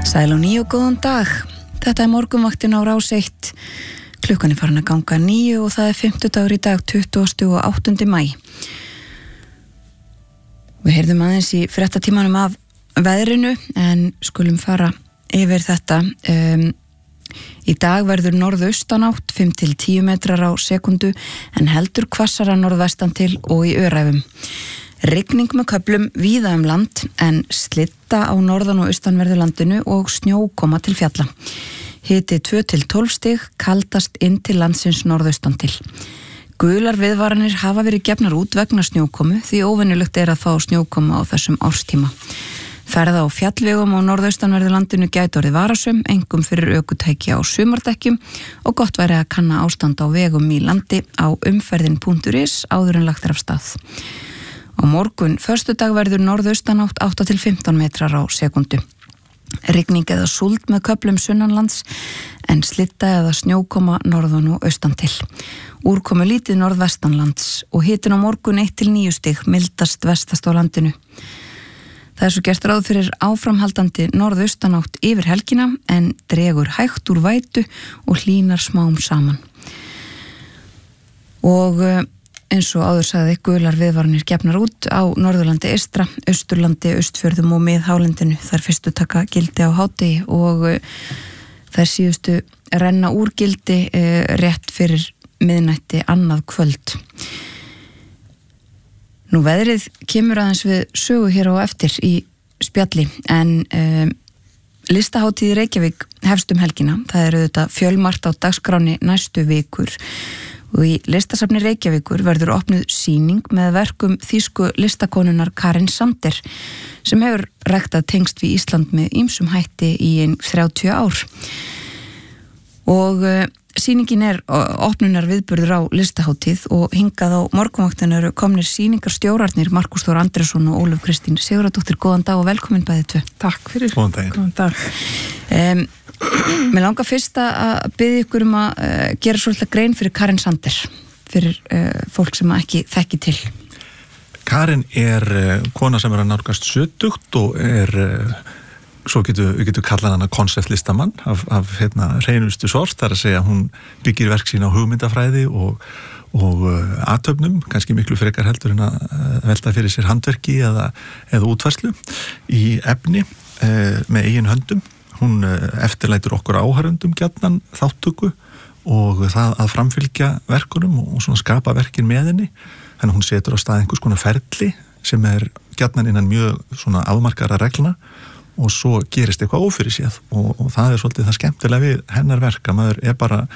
Sæl og nýju góðan dag. Þetta morgunvaktin á Rás 1. Klukkan farin að ganga 9 og það 50 í dag, 28. maí. Við heyrðum aðeins í fréttatímanum af veðrinu en skulum fara yfir þetta. Í dag verður norðaustanátt 5-10 metrar á sekundu en heldur hvassara norðvestan til og í öræfum. Rigning með köflum víða land en slitta á norðan og austanverðu landinu og snjókoma til fjalla. Hiti 2-12 stig, kaldast inn til landsins norðaustan til. Gular viðvaranir hafa verið gefnar út vegna snjókomu því óvenjulegt að fá snjókoma á þessum árstíma. Ferða á fjallvegum á norðaustanverðu landinu gæti orðið varasöm, einkum fyrir ökutæki á sumardekkjum og gott væri að kanna ástand á vegum í landi á umferðin.is áður en lagt af stað. Á morgun, föstudag verður norðaustanátt 8-15 metrar á sekundu. Rigning eða súld með köflum sunnanlands en slitta eða snjókoma norðan og austan til. Úrkomu lítið norðvestanlands og hitin á morgun 1-9 stig, mildast vestast á landinu. Það svo gert ráð fyrir áframhaldandi norðaustanátt yfir helgina en dregur hægt úr vætu og hlýnar smám saman. Og eins og áður sagði, gular viðvaranir gefnar út á Norðurlandi eystra, Austurlandi, Austfjörðum og miðhálendinu. Þær fyrstu taka gildi á hádegi og þær síðustu renna úr gildi rétt fyrir miðnætti annað kvöld. Nú veðrið kemur aðeins við sögu hér á eftir í spjalli en listahátíð í Reykjavík hefst helgina. Það auðvitað fjölmargt á dagskráni næstu vikur. Og í listasafni Reykjavíkur verður opnuð sýning með verkum þýsku listakonunnar Karin Sander sem hefur ræktað tengst við Ísland með ýmsum hætti í 30 ár. Og sýningin opnunar viðburður á listahátíð og hingað á morgunvaktin eru komnir sýningarstjórarnir Markus Þór Andrésson og Ólöf Kristín Sigurðardóttir. Góðan dag og velkomin bæði tvö. Takk fyrir. Góðan dag. Mér langar fyrst að biðja ykkur að gera svolítið grein fyrir Karin Sander, fyrir fólk sem ekki þekki til. Karin kona sem að nálgast 70 og svo getur kallað hana konceptlistamann af hreinustu sort, þar að segja hún byggir verk sín á hugmyndafræði og athöfnum, kannski miklu frekar heldur en að velta fyrir sér handverki eða útfærslu í efni með eigin höndum. Hún eftirlætur okkur áhorfendum gjarnan þáttöku og það að framfylgja verkunum og svona skapa verkin með henni. Þannig hún setur á stað einhvers konar ferli sem gjarnan innan mjög svona afmarkaðra reglna og svo gerist eitthvað ófyrirséð og það svolítið það skemmtilega við hennar verk að maður bara